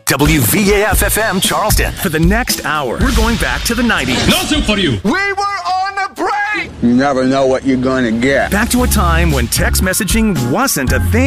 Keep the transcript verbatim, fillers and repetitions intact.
W V A F F M Charleston. For the next hour, we're going back to the nineties. No soup for you. We were on a break. You never know what you're going to get. Back to a time when text messaging wasn't a thing.